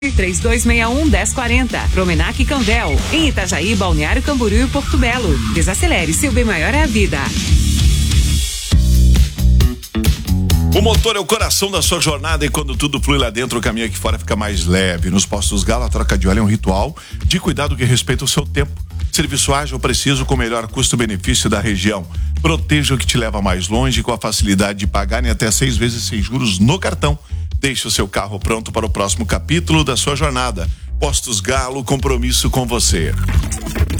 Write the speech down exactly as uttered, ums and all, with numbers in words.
três dois seis um, um zero quatro zero. Promenac Canvel. Em Itajaí, Balneário Camboriú e Porto Belo. Desacelere, seu bem maior é a vida. O motor é o coração da sua jornada e quando tudo flui lá dentro, o caminho aqui fora fica mais leve. Nos postos Galo, a troca de óleo é um ritual de cuidado que respeita o seu tempo. Serviço ágil, preciso, com o melhor custo-benefício da região. Proteja o que te leva mais longe com a facilidade de pagar em até seis vezes sem juros no cartão. Deixe o seu carro pronto para o próximo capítulo da sua jornada. Postos Galo, compromisso com você.